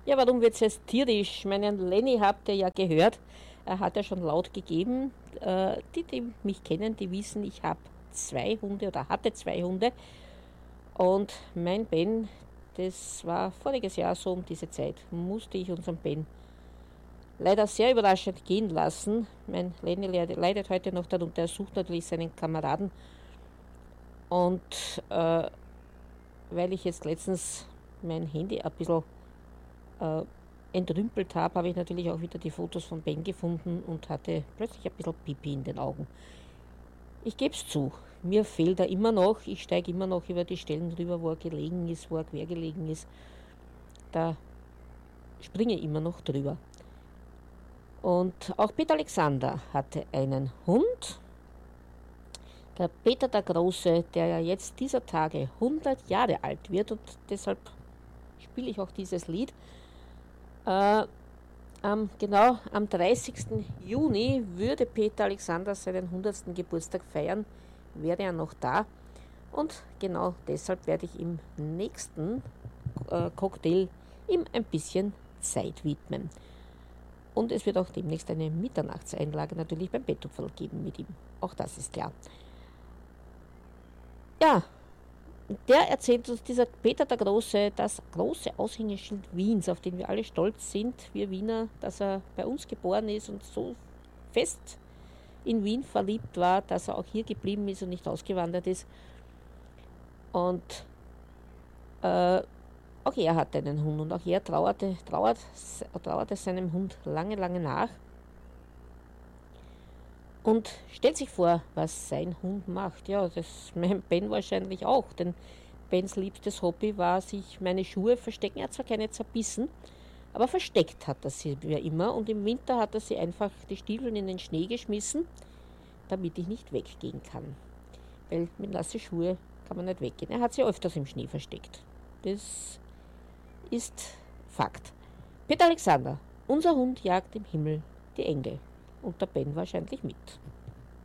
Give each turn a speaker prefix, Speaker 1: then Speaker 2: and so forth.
Speaker 1: Ja, warum wird es jetzt tierisch? Meinen Lenny habt ihr ja gehört. Er hat ja schon laut gegeben. Die mich kennen, die wissen, ich habe 2 Hunde oder hatte 2 Hunde. Und mein Ben, das war voriges Jahr so um diese Zeit, musste ich unseren Ben leider sehr überraschend gehen lassen. Mein Lenny leidet heute noch darunter. Er sucht natürlich seinen Kameraden. Und weil ich jetzt letztens mein Handy ein bisschen äh, entrümpelt habe ich natürlich auch wieder die Fotos von Ben gefunden und hatte plötzlich ein bisschen Pipi in den Augen. Ich gebe es zu, mir fehlt er immer noch. Ich steige immer noch über die Stellen drüber, wo er gelegen ist, wo er quer gelegen ist. Da springe ich immer noch drüber. Und auch Peter Alexander hatte einen Hund. Der Peter der Große, der ja jetzt dieser Tage 100 Jahre alt wird, und deshalb spiele ich auch dieses Lied. Äh, genau am 30. Juni würde Peter Alexander seinen 100. Geburtstag feiern, wäre er noch da. Und genau deshalb werde ich im nächsten Cocktail ihm ein bisschen Zeit widmen. Und es wird auch demnächst eine Mitternachtseinlage natürlich beim Bettupferl geben mit ihm. Auch das ist klar. Ja, der erzählt uns, dieser Peter der Große, das große Aushängeschild Wiens, auf den wir alle stolz sind, wir Wiener, dass er bei uns geboren ist und so fest in Wien verliebt war, dass er auch hier geblieben ist und nicht ausgewandert ist. Und auch er hatte einen Hund und auch er trauerte seinem Hund lange, lange nach und stellt sich vor, was sein Hund macht. Ja, das mein Ben wahrscheinlich auch, denn Bens liebstes Hobby war, sich meine Schuhe verstecken. Er hat zwar keine zerbissen, aber versteckt hat er sie ja immer und im Winter hat er sie einfach die Stiefel in den Schnee geschmissen, damit ich nicht weggehen kann. Weil mit nassen Schuhe kann man nicht weggehen. Er hat sie öfters im Schnee versteckt. Das ist Fakt. Peter Alexander, unser Hund jagt im Himmel die Engel und der Ben wahrscheinlich mit.